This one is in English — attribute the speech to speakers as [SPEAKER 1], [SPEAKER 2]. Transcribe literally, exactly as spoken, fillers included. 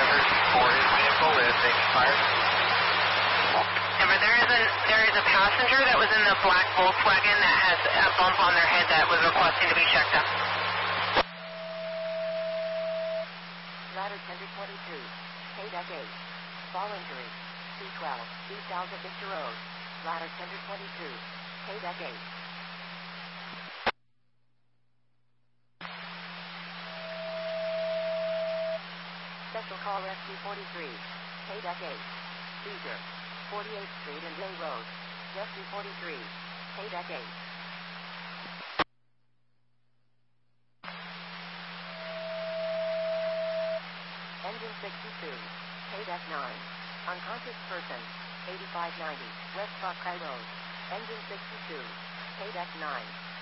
[SPEAKER 1] orders for his vehicle is expired.
[SPEAKER 2] Remember, there is a there is a passenger that was in the black Volkswagen that has a bump on their head that was requesting to be checked out.
[SPEAKER 3] Ladder ten to twenty-two, K deck eight. Fall injury, C twelve, East Alta Vista Road. Ladder ten to twenty-two, K deck eight. Special call Rescue forty-three, K deck eight. Seizure, forty-eighth Street and Bay Road. Rescue forty-three, K deck eight. Engine sixty-two, K deck nine. Unconscious person, eighty-five ninety, West Buckeye Road. Engine sixty-two, K deck nine.